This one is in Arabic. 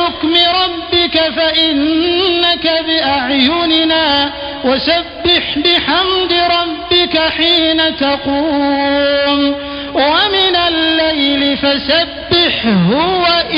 بحكم ربك فإنك بأعيننا وسبح بحمد ربك حين تقوم ومن الليل فسبحه